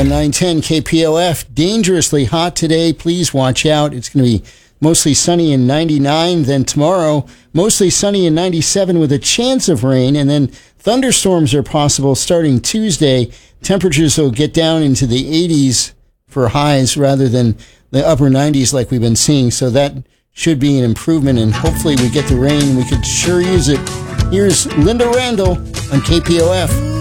on 910 KPOF. Dangerously hot today. Please watch out. It's going to be mostly sunny and 99. Then tomorrow, mostly sunny and 97 with a chance of rain. And then thunderstorms are possible starting Tuesday. Temperatures will get down into the 80s for highs rather than the upper 90s like we've been seeing. So that should be an improvement. And hopefully we get the rain. We could sure use it. Here's Linda Randall on KPOF.